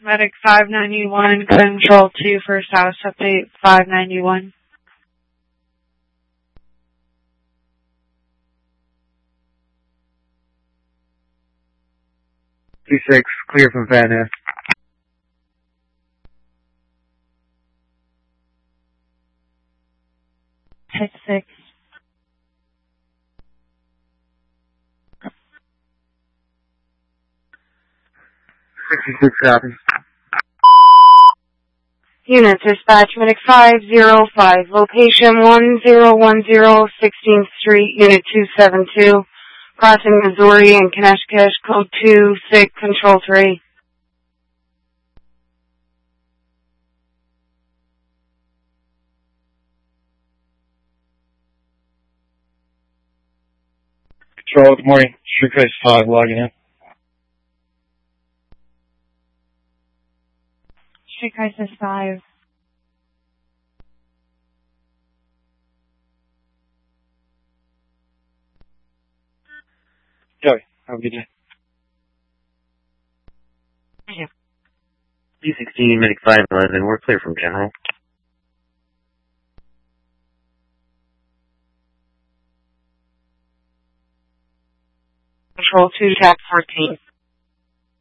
Medic 591, Control 2 for status update 591. 2-6, clear from Van Ness. Hit 6. Copy. Unit dispatch, Medic 505, location 1010 16th Street, Unit 272, crossing Missouri and Kneskesh, code 2-6, Control 3. Control, good morning. Street Coast 5, logging in. Street Crisis 5. Joey, have a good day. Thank you. B16, Medic 511, we're clear from General. Control 2, Jack 14.